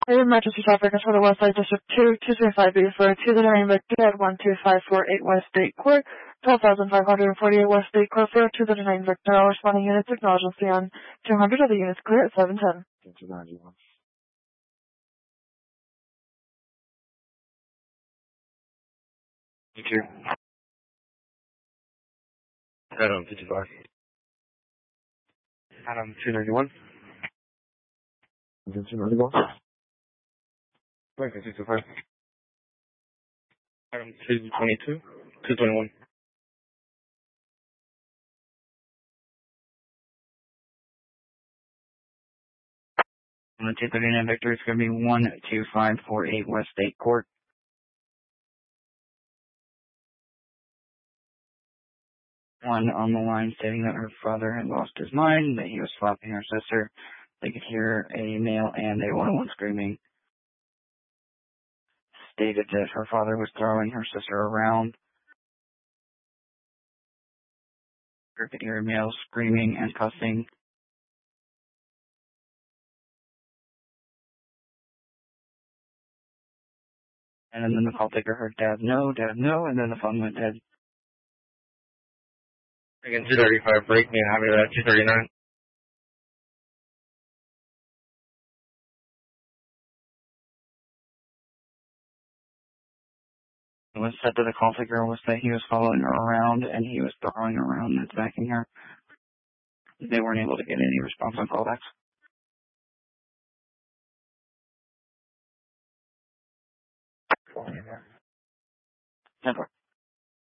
Emergency traffic is for the Westside District 2, 225B for 2 the name Victor at 12548 West State Court, 12,548 West State Court for 2 the name Victor. All responding units acknowledge on 200 of the units clear at 710. Thank you, 91. Thank you. Adam 55. Adam 291. Adam 291. Lincoln 65. Adam 222. 221. 239 Victor, it's going to be 12548 West State Court. One on the line stating that her father had lost his mind, that he was slapping her sister. They could hear a male and a woman screaming. Stated that her father was throwing her sister around. They could hear a male screaming and cussing. And then the call taker heard Dad, no, and then the phone went dead. Again, 235, break me, have it at 239. It was said to the call taker was that he was following her around and he was throwing her around and attacking her. They weren't able to get any response on callbacks. Never.